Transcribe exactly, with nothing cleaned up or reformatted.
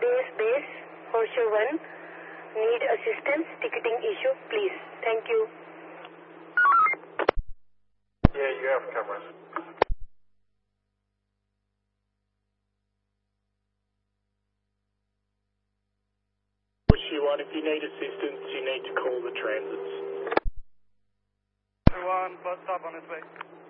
base base, Horseshoe one. Need assistance, ticketing issue, please. Thank you. Yeah, you have cameras. Horseshoe one, if you need assistance, you need to call the transits. One, bus stop on its way.